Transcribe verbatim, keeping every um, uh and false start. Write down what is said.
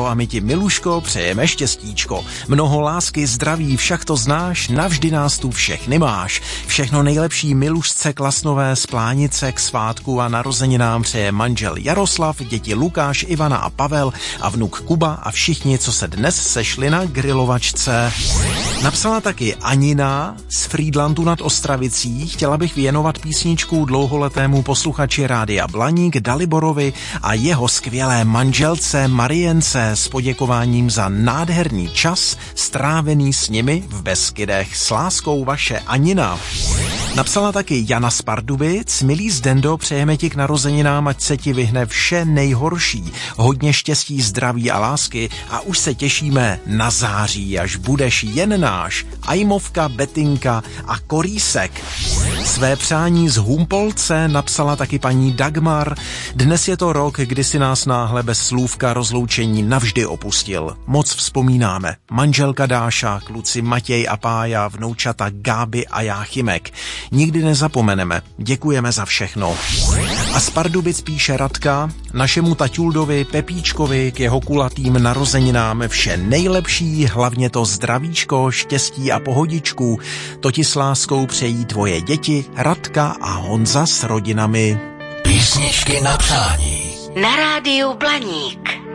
a my ti, Miluško, přejeme štěstíčko. Mnoho lásky, zdraví, však to znáš, navždy nás tu všechny máš. Všechno nejlepší Milušce Klasnové z Plánice k svátku a narozeninám přeje manžel Jaroslav, děti Lukáš, Ivana a Pavel a vnuk Kuba a všichni, co se dnes sešli na grilovačce. Napsala taky Anina z Frýdlantu nad Ostravicí. Chtěla bych věnovat písničku dlouholetému posluchači Rádia Blaník Daliborovi a jeho skvělé manželce Marience s poděkováním za nádherný čas strávený s nimi v Beskydech. S láskou vaše Anina. Napsala taky Jana z Pardubic. Milý Zdendo, přejeme ti k narozeninám, ať se ti vyhne vše nejhorší. Hodně štěstí, zdraví a lásky a už se těšíme na září, až budeš jen náš. Ajmovka, Betinka a Korísek. Své přání z Humpolce napsala taky paní Dagmar. Dnes je to rok, kdy si nás náhle bez slůvka rozloučení navždy opustil. Moc vzpomínáme. Manželka Dáša, kluci Matěj a Pája, vnoučata Gáby a Jáchymek. Nikdy nezapomeneme. Děkujeme za všechno. A z Pardubic píše Radka, našemu taťuldovi Pepíčkovi k jeho kulatým narozeninám vše nejlepší, hlavně to zdravíčko, štěstí a pohodičku. To ti s láskou přejí tvoje děti Radka a Honza s rodinami. Písničky na přání. Na rádiu Blaník.